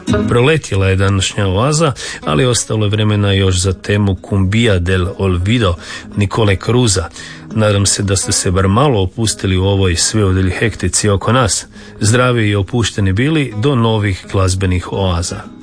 Proletjela je današnja oaza, ali ostalo je vremena još za temu Cumbia del Olvido Nikole Cruza. Nadam se da ste se bar malo opustili u ovoj sveudilj hektici oko nas. Zdravi i opušteni bili do novih glazbenih oaza.